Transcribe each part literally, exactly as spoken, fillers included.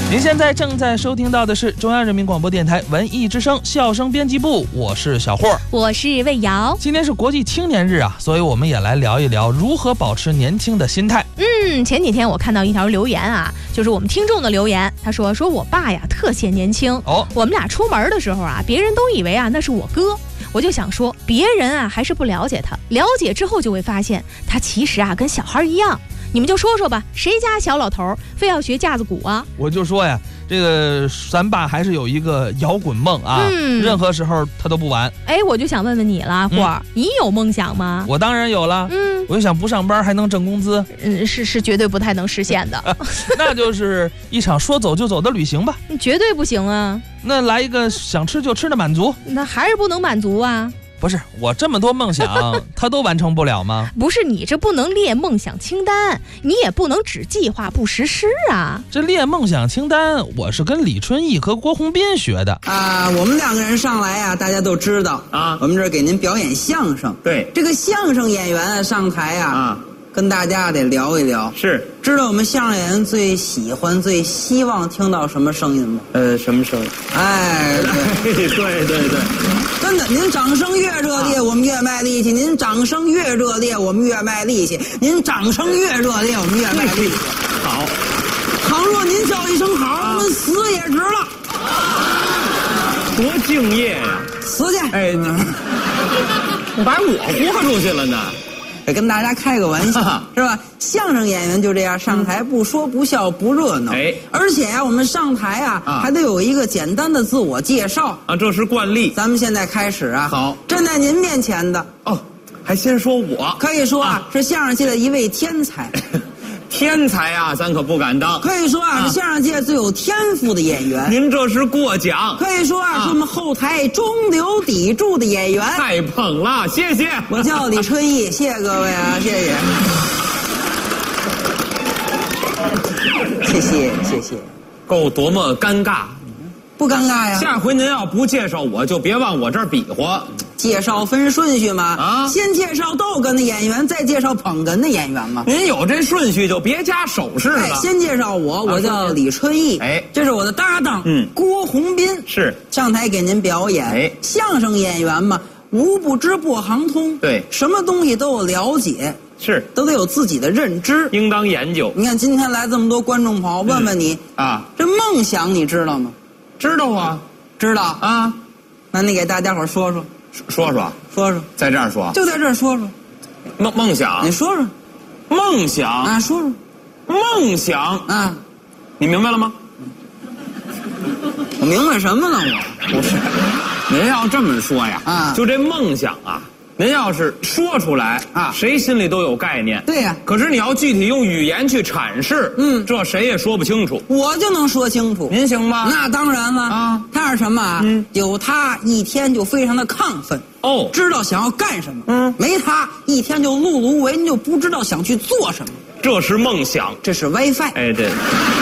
您现在正在收听到的是中央人民广播电台文艺之声笑声编辑部，我是小霍， 我是魏瑶。 今天是国际青年日啊，所以我们也来聊一聊如何保持年轻的心态。 嗯，前几天我看到一条留言啊，就是我们听众的留言，他说说我爸呀特显年轻哦，我们俩出门的时候啊，别人都以为啊那是我哥，我就想说别人啊还是不了解他，了解之后就会发现他其实啊跟小孩一样。你们就说说吧，谁家小老头非要学架子鼓啊？ 我就说呀，这个咱爸还是有一个摇滚梦啊，嗯、任何时候他都不晚。 哎，我就想问问你了，霍儿、嗯，你有梦想吗？ 我当然有了，嗯，我就想不上班还能挣工资， 嗯，是是绝对不太能实现的。 那就是一场说走就走的旅行吧。 绝对不行啊！ 那来一个想吃就吃的满足， 那还是不能满足啊。 不是我这么多梦想他都完成不了吗？ 不是，你这不能列梦想清单，你也不能只计划不实施啊。 这列梦想清单我是跟李春义和郭宏斌学的啊。我们两个人上来啊，大家都知道啊，我们这儿给您表演相声。 对， 这个相声演员啊上台啊，啊跟大家得聊一聊。 是， 知道我们相声演员最喜欢最希望听到什么声音吗？ 呃，什么声音？ 哎， 对对对对， 真的，您掌声越热烈，啊、我们越卖力气；您掌声越热烈，我们越卖力气；您掌声越热烈，我们越卖力气。 好， 倘若您叫一声好，啊、我们死也值了。 多敬业呀、啊！ 死去！ 哎，你把我豁出去了呢。 跟大家开个玩笑，是吧？相声演员就这样，上台不说不笑不热闹。哎，而且呀、啊，我们上台啊，啊，还得有一个简单的自我介绍啊，这是惯例。 咱们现在开始啊， 好， 站在您面前的哦，还先说我， 可以说啊，啊是相声界的一位天才。 天才啊，咱可不敢当。 可以说啊，是相声界最有天赋的演员。 您这是过奖。 可以说啊，啊是我们后台中流砥柱的演员。 太捧了，谢谢。 我叫李春义，谢谢各位啊，谢谢。谢谢谢谢。 够多么尴尬。 不尴尬呀。 下回您要不介绍我，就别往我这儿比划。 介绍分顺序吗？ 啊， 先介绍逗哏的演员，再介绍捧哏的演员吗？ 您有这顺序就别加手势了。 哎，先介绍我，我叫李春义。哎，这是我的搭档，嗯，郭宏斌是上台给您表演。哎，相声演员嘛，无不知破行通， 对， 什么东西都有了解， 是都得有自己的认知， 应当研究。 你看今天来这么多观众朋友，问问你、嗯、啊，这梦想你知道吗？ 知道啊， 知道啊，那你给大家伙说说。 说说说说， 在这儿说， 就在这儿说说， 梦梦想， 你说说， 梦想啊，说说， 梦想啊，你明白了吗？ 我明白什么了？ 我不是，您要这么说呀，啊，就这梦想啊，您要是说出来啊，谁心里都有概念。 对呀、啊， 可是你要具体用语言去阐释，嗯，这谁也说不清楚。 我就能说清楚， 您行吗？ 那当然了啊，他是什么啊？嗯，有他一天就非常的亢奋哦，知道想要干什么。嗯，没他一天就碌碌无为，就不知道想去做什么。 这是梦想， 这是 WiFi。 哎，对。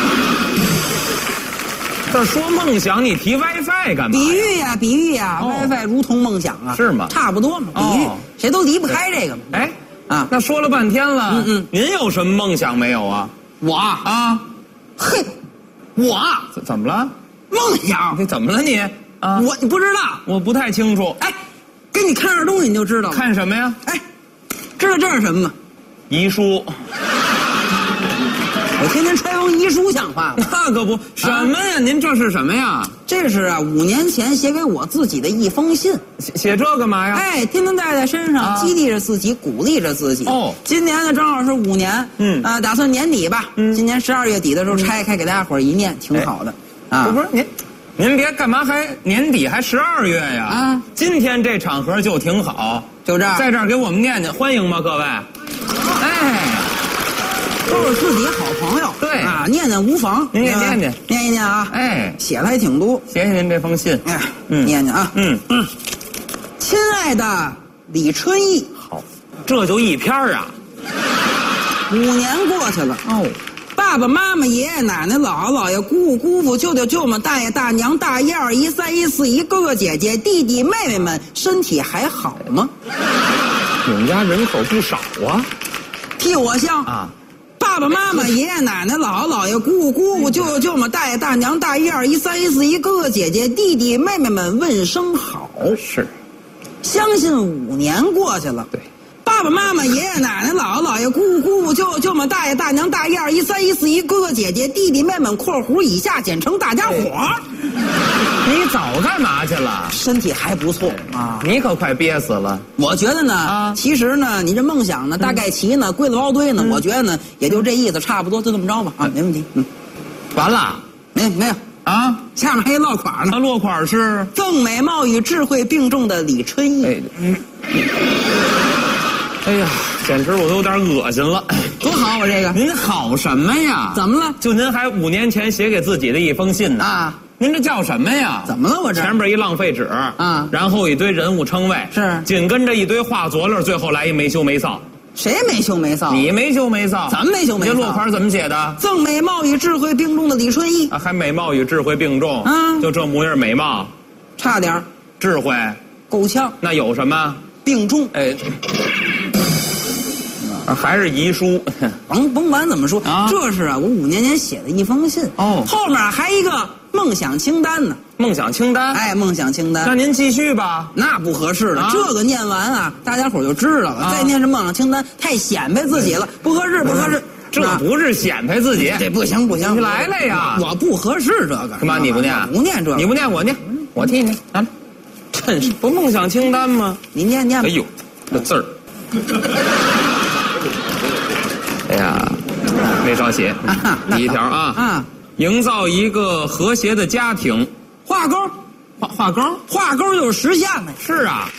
这说梦想，你提 WiFi 干嘛？ 比喻呀，比喻呀、哦、，WiFi 如同梦想啊， 是吗？ 差不多嘛，比喻，哦、谁都离不开这个嘛。 哎，啊，那说了半天了，嗯嗯，您有什么梦想没有啊？ 我啊，嘿，我怎怎么了？ 梦想？ 你怎么了你？啊， 我你不知道， 我不太清楚。 哎，给你看点东西你就知道了。 看什么呀？ 哎，知道这是什么吗？ 遗书。 我天天揣封遗书像话吗？ 那可不，什么呀？啊、您这是什么呀？ 这是啊，五年前写给我自己的一封信。 写写这干嘛呀？ 哎，天天带在身上，啊、激励着自己，鼓励着自己。哦，今年呢正好是五年，嗯啊、呃，打算年底吧。嗯，今年十二月底的时候拆开给大家伙一念，挺好的。 哎、啊，不是您，您别干嘛还年底还十二月呀？啊，今天这场合就挺好， 就这儿， 在这儿给我们念念，欢迎吗，各位？哎。 都是自己好朋友， 对啊，念念无妨。 您念念念， 念一念啊！哎，写了还挺多。 谢谢您这封信。哎， 嗯，念念啊。嗯嗯，亲爱的李春义， 好，这就一篇啊。 五年过去了哦，爸爸妈妈、爷爷奶奶、姥姥姥爷、姑姑姑父、舅舅舅妈、大爷大娘、大姨二姨、三姨四姨、哥哥姐姐、弟弟妹妹们，身体还好吗？ 你们家人口不少啊。 替我向啊。爸爸爸妈妈、爷爷奶奶、姥姥姥爷、姑姑姑父、舅舅舅妈、大爷大娘、大姨二姨、三姨四姨、哥哥姐姐、弟弟妹妹们问声好。 是， 相信五年过去了， 对。 爸爸妈妈、爷爷奶奶、姥姥姥爷、姑姑姑父、舅舅舅妈、大爷大娘、大姨二姨、三姨四姨、哥哥姐姐、弟弟妹妹（括弧以下简称大家伙）。 你早干嘛去了？ 身体还不错啊， 你可快憋死了。 我觉得呢，啊、其实呢，你这梦想呢，大概齐呢，归了包堆呢，嗯、我觉得呢，也就这意思，差不多就这么着吧啊，没问题。嗯， 完了， 没没有啊， 下面还有落款呢。 那落款是赠美貌与智慧并重的李春义。哎嗯哎呀，简直我都有点恶心了。 多好，我这个。 您好什么呀？ 怎么了？ 就您还五年前写给自己的一封信呢。啊，您这叫什么呀？ 怎么了？我这前边一浪费纸啊，然后一堆人物称谓， 是紧跟着一堆画佐料，最后来一没羞没臊。 谁没羞没臊？ 你没羞没臊？ 咱没羞没臊。 这落款怎么写的？ 赠美貌与智慧并重的李春义。 啊，还美貌与智慧并重？啊，就这模样美貌， 差点智慧够呛。 那有什么？ 并重。 哎。还是遗书， 甭甭管怎么说，啊、这是啊，我五年前写的一封信哦，后面还一个梦想清单呢。 梦想清单， 哎，梦想清单。 那您继续吧。 那不合适了，啊、这个念完啊，大家伙就知道了。啊、再念这梦想清单，太显摆自己了，不合适，不合适。 这不是显摆自己， 这不行不行。 你来了呀！ 我不合适这个。 干嘛你不念？ 不念这个。 你不念我念，我替你啊。真是不梦想清单吗？ 你念念吧。 哎呦，这字儿。哎呀，没少写。第一条啊，啊，营造一个和谐的家庭， 画勾， 画画勾， 画勾就是实现的。 是啊。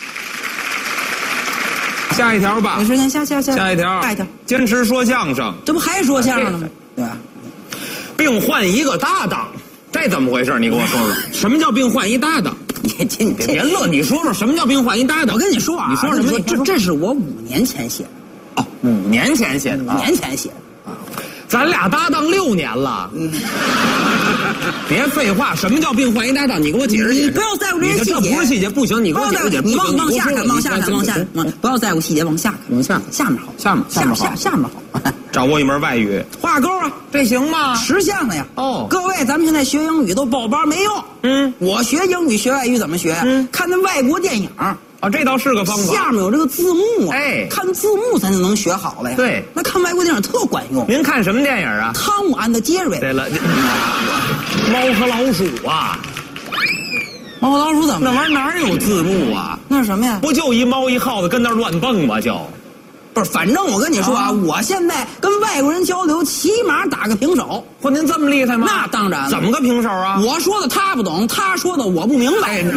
下一条吧。 实现下下下。 下一条。 下一条。 坚持说相声。 这不还说相声了吗？对吧？ 并换一个搭档，这怎么回事？你给我说说，什么叫并换一搭档？ 你你别别乐，你说说什么叫并换一搭档？ 我跟你说啊， 你说什么？ 这这是我五年前写的。 哦，五年前写的， 五年前写的啊， 咱俩搭档六年了。嗯，别废话，什么叫并换一搭档？你给我解释解释。 你不要在乎这些细节， 这不是细节，不行，你给我解释解释。 你往往下看，往下看，往下看，不要在乎细节，往下看， 往下下面好， 下面下面好，下面好。 掌握一门外语， 画勾啊， 这行吗？ 实现了呀。哦，各位，咱们现在学英语都报班没用。嗯，我学英语学外语怎么学？嗯，看那外国电影。 啊，这倒是个方法。 下面有这个字幕啊， 哎， 看字幕咱就能学好了呀。 对， 那看外国电影特管用。 您看什么电影啊？ 汤姆安的杰瑞。 对了，猫和老鼠啊。 猫和老鼠怎么？ 那玩意儿哪有字幕啊？ 那是什么呀？ 不就一猫一耗子跟那儿乱蹦吗？就， 不是，反正我跟你说啊，啊我现在跟外国人交流，起码打个平手。 嚯，您这么厉害吗？ 那当然了。 怎么个平手啊？ 我说的他不懂，他说的我不明白。哎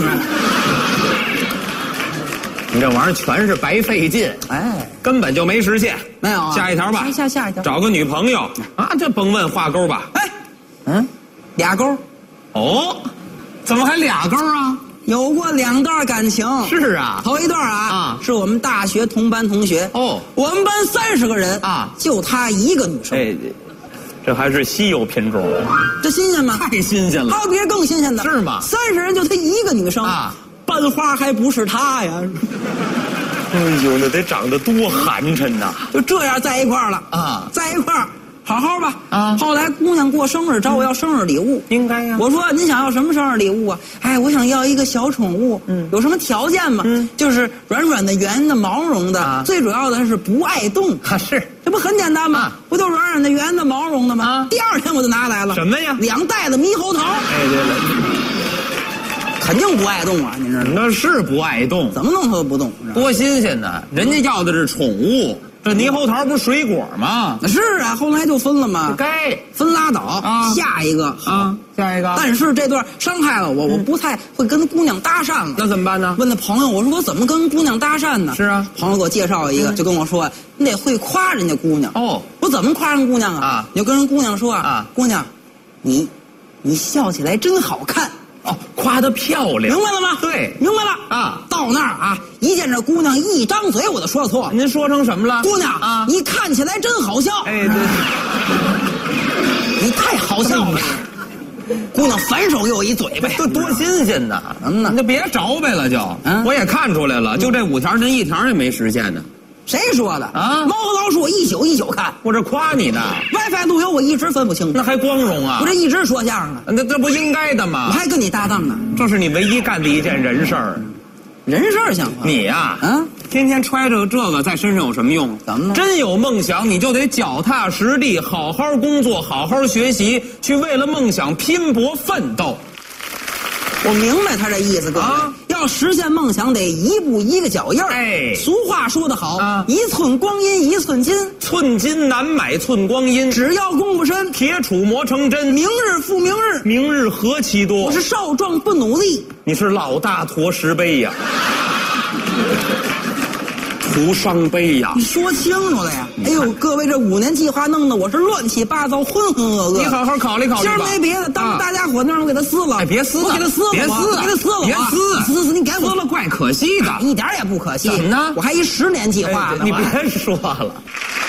你这玩意儿全是白费劲，哎，根本就没实现。 没有、啊， 下一条吧。 下下一条， 找个女朋友啊，这甭问画勾吧。 哎，嗯，俩勾。 哦，怎么还俩勾啊？ 有过两段感情。 是啊， 头一段啊，啊，是我们大学同班同学。哦，我们班三十个人啊，就她一个女生。哎， 这还是稀有品种， 这新鲜吗？ 太新鲜了。 还有别人更新鲜的。 是吗？ 三十人就她一个女生啊。班花还不是他呀！ 哎呦，那得长得多寒碜呐！ 就这样在一块儿了啊，在一块儿好好吧啊。后来姑娘过生日找我要生日礼物， 应该呀。 我说您想要什么生日礼物啊？哎，我想要一个小宠物，嗯，有什么条件吗？嗯，就是软软的、圆的、毛绒的，啊、最主要的是不爱动。 啊，是， 这不很简单吗？啊、不就软软的、圆的、毛绒的吗？啊，第二天我就拿来了。 什么呀？ 两袋子猕猴桃。 哎，对了。 肯定不爱动啊！您知道？ 那是不爱动， 怎么弄它都不动？ 多新鲜呢！人家要的是宠物，这猕猴桃不是水果吗？ 是啊，后来就分了嘛。 该分拉倒啊！下一个啊， 下一个。 但是这段伤害了我，我不太会跟姑娘搭讪了。 那怎么办呢？ 问那朋友，我说我怎么跟姑娘搭讪呢？ 是啊， 朋友给我介绍一个，就跟我说，你得会夸人家姑娘。哦，我怎么夸人姑娘啊？啊，你就跟人姑娘说啊，姑娘，你你笑起来真好看。 哦，夸得漂亮， 明白了吗？ 对， 明白了啊！到那儿啊，一见这姑娘一张嘴，我就说错了。 您说成什么了？ 姑娘啊，你看起来真好笑。哎，对，你太好笑了。姑娘反手给我一嘴巴， 这多新鲜呐！嗯呐，你就别着呗了就。嗯，我也看出来了，就这五条，您一条也没实现呢。 谁说的啊？ 猫和老鼠我一宿一宿看， 我这夸你呢。 WiFi 路由我一直分不清， 那还光荣啊！ 我这一直说相声呢， 那这不应该的吗？ 我还跟你搭档呢， 这是你唯一干的一件人事儿。 人事儿像话？ 你呀， 啊， 天天揣着这个在身上有什么用？ 怎么了？ 真有梦想，你就得脚踏实地，好好工作，好好学习，去为了梦想拼搏奋斗。 我明白他这意思，各位，啊、要实现梦想得一步一个脚印儿。 哎， 俗话说得好， 啊、 一寸光阴一寸金， 寸金难买寸光阴。 只要功夫深， 铁杵磨成针。 明日复明日， 明日何其多。 我是少壮不努力， 你是老大驮石碑呀。徒伤悲呀！ 你说清楚了呀！哎呦，各位，这五年计划弄得我是乱七八糟、浑浑噩噩。 你好好考虑考虑吧。 今儿没别的，当着大家伙那儿我给他撕了。 哎，别撕了， 我给他撕了， 别撕， 给他撕了， 别撕， 撕撕，你给我撕了，怪可惜的， 一点也不可惜。 怎么呢？ 我还一十年计划呢。 你别说了。